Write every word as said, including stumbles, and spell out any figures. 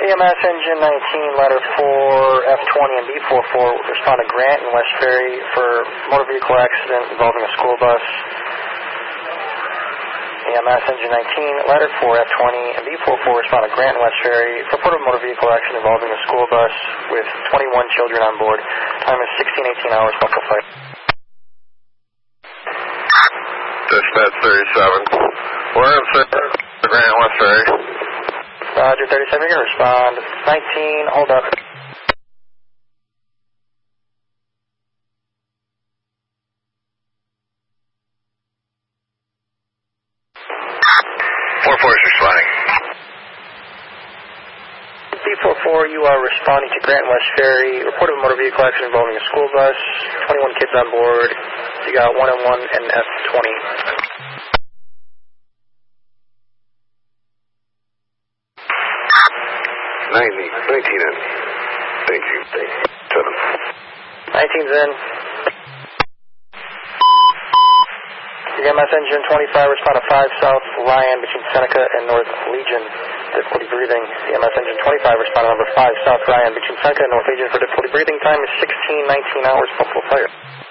E M S Engine nineteen, ladder four, F twenty, and B forty-four respond to Grant and West Ferry for motor vehicle accident involving a school bus. E M S Engine nineteen, ladder four, F twenty, and B forty-four respond to Grant and West Ferry for report of motor vehicle accident involving a school bus with twenty-one children on board. Time is sixteen eighteen hours, buckle flight. Dispatch thirty-seven. We're in the Grant and West Ferry. Roger, thirty-seven, you're going to respond. nineteen, hold up. four four is responding. B forty-four, you are responding to Grant and West Ferry. Report of a motor vehicle accident involving a school bus. twenty-one kids on board. You got one oh one and F twenty. ninety, nineteen in. Thank you. Thank you. Seven. nineteen's in. E M S Engine twenty-five, respond to five South Ryan between Seneca and North Legion. Difficulty breathing. E M S Engine twenty-five, respond to number five South Ryan between Seneca and North Legion for difficulty breathing. Time is sixteen nineteen hours, Buffalo Fire.